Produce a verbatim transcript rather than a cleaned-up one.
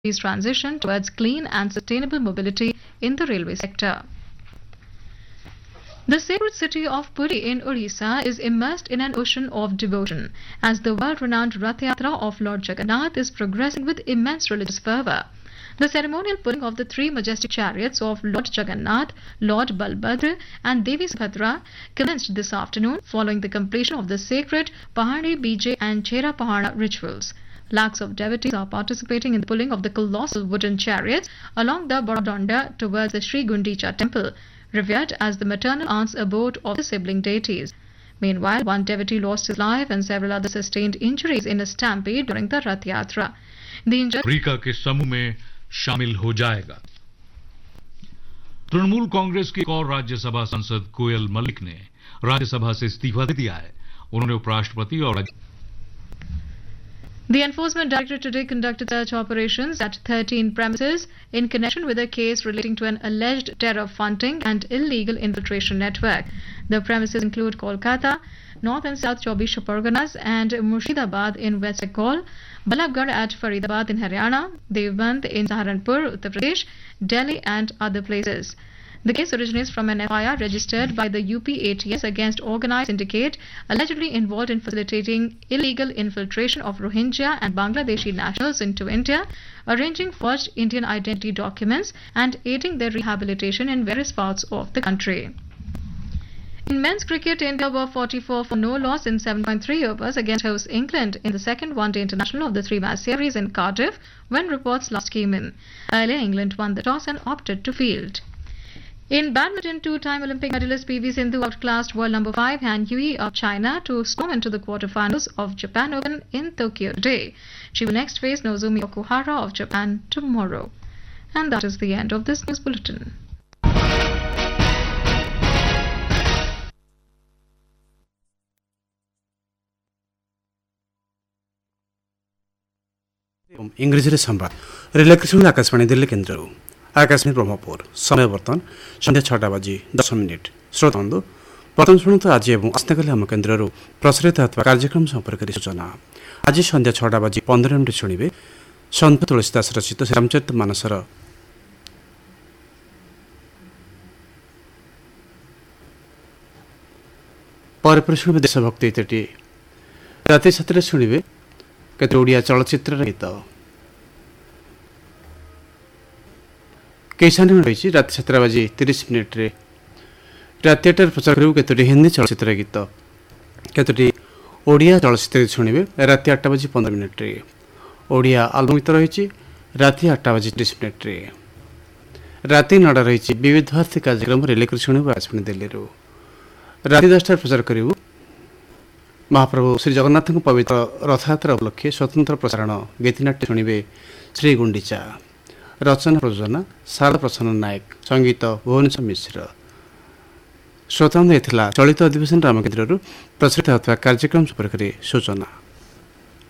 country's transition towards clean and sustainable mobility in the railway sector. The sacred city of Puri in Odisha is immersed in an ocean of devotion as the world-renowned Rath Yatra of Lord Jagannath is progressing with immense religious fervour. The ceremonial pulling of the three majestic chariots of Lord Jagannath, Lord Balbhadra and Devi Subhadra commenced this afternoon following the completion of the sacred Pahani Bijay and Chera Pahana rituals. Lakhs of devotees are participating in the pulling of the colossal wooden chariots along the Borodonda towards the Sri Gundicha temple, revered as the maternal aunt's abode of the sibling deities. Meanwhile, one devotee lost his life and several others sustained injuries in a stampede during the Rath Yatra. The injured Africa के समूह में शामिल हो जाएगा। तृणमूल कांग्रेस की एक और राज्यसभा सांसद कोयल मलिक ने राज्यसभा से इस्तीफा दे दिया है। उन्होंने उपराष्ट्रपति और The Enforcement Directorate today conducted search operations at thirteen premises in connection with a case relating to an alleged terror funding and illegal infiltration network. The premises include Kolkata, North and South Chaubish Parganas and Murshidabad in West Bengal, Balabgarh at Faridabad in Haryana, Devband in Saharanpur, Uttar Pradesh, Delhi and other places. The case originates from an F I R registered by the U P A T S against organised syndicate allegedly involved in facilitating illegal infiltration of Rohingya and Bangladeshi nationals into India, arranging forged Indian identity documents and aiding their rehabilitation in various parts of the country. In men's cricket, India were forty-four for no loss in seven point three overs against host England in the second one-day international of the three-match series in Cardiff when reports last came in. Earlier, England won the toss and opted to field. In badminton, two-time Olympic medalist P V Sindhu outclassed world number five Han Yui of China to storm into the quarterfinals of Japan Open in Tokyo today. She will next face Nozomi Okuhara of Japan tomorrow. And that is the end of this news bulletin. इंग्रेजी संवाद रिलेक्रेशन आकाशवाणी दिल्ली केन्द्र आकाशवाणी ब्रह्मपुर समय बर्तमान सन्ध्या छटा बजी दस minute श्रोताबंधु प्रथम शुणु आज और आसतकाली आम केन्द्र प्रसारित होता कार्यक्रम संपर्क सूचना। आज सन्ध्या छटा बजी पंद्रह मिनिट शुणे सन्त तुलसीदास रचित रामचरित मानसर पर शुणे देशभक्ति इत्यादि राति सातटे शुणे केते ओडिया चलचित्र गीत कैसा रही राति सातटा बजी तीस मिनिट राति आठटार प्रचार करूँ केतोटी हिंदी चलचित्र गीत केतोटी ओडिया चलचित्र शुणे राति आठटा बजी पंद्रह मिनिट ओडिया आल्बम गीत रही राति आठटा बजी तीस मिनिट राति नड़ा रही विविध भारती कार्यक्रम रिले शुणु आसपणी दिल्ली राति दसटार प्रचार करूँ महाप्रभु श्री जगन्नाथ पवित्र रथयात्रा उपलक्षे स्वतंत्र प्रसारण गीतिनाट्य शुणे श्री गुंडीचा रचना प्रयोजना शारदा प्रसन्न नायक संगीत भुवनेश्वर मिश्र श्रोता चलित अधिवेशन रामकेन्द्र प्रसारित होता कार्यक्रम संपर्क सूचना।